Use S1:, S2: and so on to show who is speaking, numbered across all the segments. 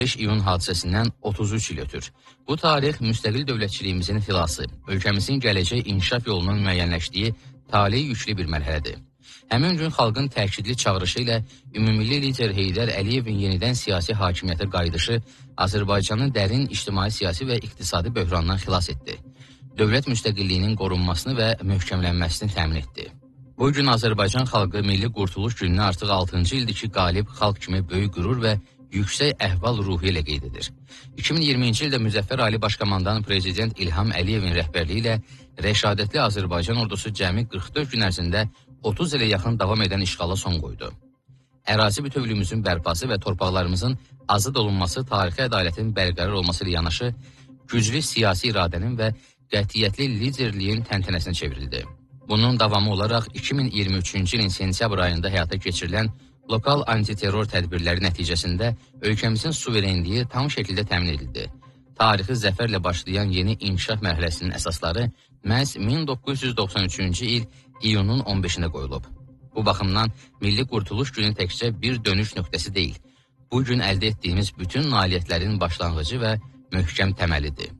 S1: 5 iyun hadisəsindən 33 il ötür. Bu tarix müstəqil dövlətçiliyimizin xilası, ölkəmizin gələcək inkişaf yolunun müəyyənləşdiyi talih yüklü bir mərhələdir. Həmin gün xalqın təkidli çağırışı ilə ümumilli lider Heydər Əliyevin yenidən siyasi hakimiyyətə qayıdışı Azərbaycanın dərin ictimai-siyasi və iqtisadi böhrandan xilas etdi. Dövlət müstəqilliyinin qorunmasını və möhkəmlənməsini təmin etdi. Bu gün Azərbaycan xalqı Milli Qurtuluş gününü artıq 6-cı ildir ki, qalib xalq kimi böyük qürur və yüksək əhval ruhu ilə qeyd edir. 2020-ci ildə Müzəffər Ali Başkomandan Prezident İlham Əliyevin rəhbərliyi ilə rəşadətli Azərbaycan ordusu cəmi 44 gün ərzində 30 ilə yaxın davam edən işğala son qoydu. Ərazi bütövlüyümüzün bərpası və torpaqlarımızın azad olunması tarixi ədalətin bərqərar olması ilə yanaşı, güclü siyasi iradənin və qətiyyətli liderliyin təntənəsinə çevrildi. Bunun davamı olaraq 2023-cü ilin sentyabr ayında həyata keçirilən lokal antiterror tədbirləri nəticəsində ölkəmizin suverenliyi tam şəkildə təmin edildi. Tarixi zəfərlə başlayan yeni inkişaf mərhələsinin əsasları məhz 1993-cü il iyunun 15-də qoyulub. Bu baxımdan Milli Qurtuluş günü təkcə bir dönüş nöqtəsi deyil, bu gün əldə etdiyimiz bütün nailiyyətlərin başlanğıcı və möhkəm təməlidir.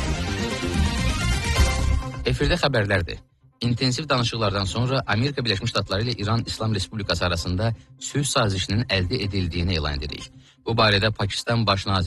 S1: Efirdə xəbərlərdir. İntensiv danışıqlardan sonra Amerika Birləşmiş Ştatları ilə İran İslam Respublikası arasında sülh sazişinin əldə edildiyini elan edirik. Bu barədə Pakistan Baş naziri